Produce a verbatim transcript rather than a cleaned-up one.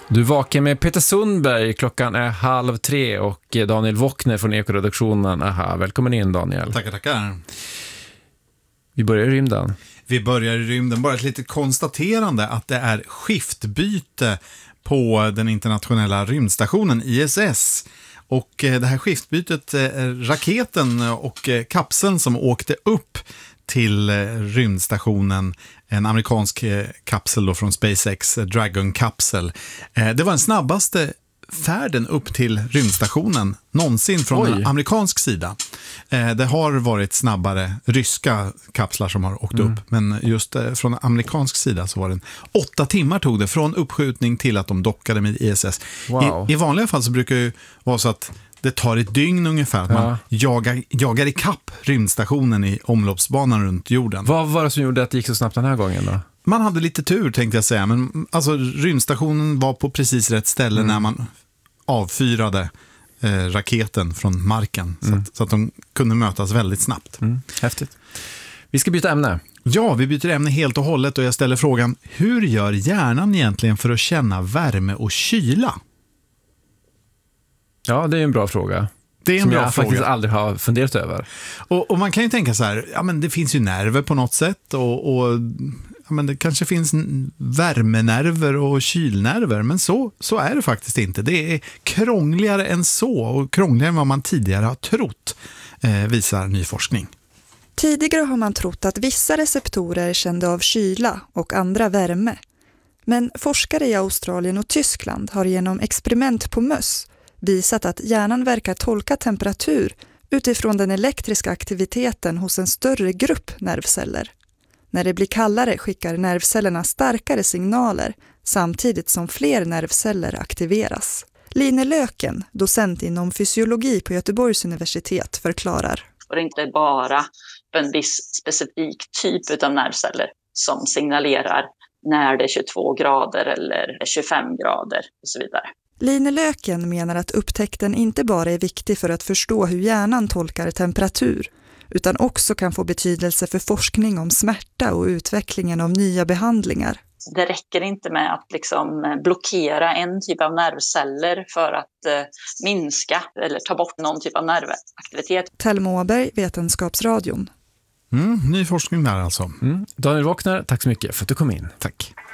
Du vakar med Peter Sundberg, klockan är halv tre och Daniel Wockner från Ekoredaktionen. Aha, välkommen in Daniel. Tackar, tackar. Vi börjar i rymden. Vi börjar i rymden. Bara ett litet konstaterande att det är skiftbyte på den internationella rymdstationen I S S. Och det här skiftbytet, raketen och kapseln som åkte upp till rymdstationen, en amerikansk kapsel då från SpaceX, Dragon-kapsel. Det var den snabbaste färden upp till rymdstationen någonsin från Oj. amerikansk sida. Det har varit snabbare ryska kapslar som har åkt mm. upp, men just från amerikansk sida så var det åtta timmar tog det från uppskjutning till att de dockade med I S S. Wow. I, I vanliga fall så brukar det ju vara så att det tar ett dygn ungefär att ja. man jagar, jagar i kapp rymdstationen i omloppsbanan runt jorden. Vad var det som gjorde att det gick så snabbt den här gången då? Man hade lite tur tänkte jag säga, men alltså rymdstationen var på precis rätt ställe mm. när man avfyrade eh, raketen från marken mm. så, att, så att de kunde mötas väldigt snabbt. Mm. Häftigt. Vi ska byta ämne. Ja, vi byter ämne helt och hållet och jag ställer frågan, hur gör hjärnan egentligen för att känna värme och kyla? Ja, det är en bra fråga. Det är en som bra jag fråga. faktiskt aldrig har funderat över. Och, och man kan ju tänka så här, ja men det finns ju nerver på något sätt och, och ja, men det kanske finns värmenerver och kylnerver, men så, så är det faktiskt inte. Det är krångligare än så och krångligare än vad man tidigare har trott, eh, visar ny forskning. Tidigare har man trott att vissa receptorer kände av kyla och andra värme. Men forskare i Australien och Tyskland har genom experiment på möss visat att hjärnan verkar tolka temperatur utifrån den elektriska aktiviteten hos en större grupp nervceller. När det blir kallare skickar nervcellerna starkare signaler samtidigt som fler nervceller aktiveras. Line Löken, docent inom fysiologi på Göteborgs universitet, förklarar. Och det är inte bara en viss specifik typ av nervceller som signalerar när det är tjugotvå grader eller tjugofem grader och så vidare. Line Löken menar att upptäckten inte bara är viktig för att förstå hur hjärnan tolkar temperatur, utan också kan få betydelse för forskning om smärta och utvecklingen av nya behandlingar. Det räcker inte med att liksom blockera en typ av nervceller för att eh, minska eller ta bort någon typ av nervaktivitet. Telma Åberg, Vetenskapsradion. Mm, ny forskning där alltså. Mm. Daniel Wockner, tack så mycket för att du kom in. Tack.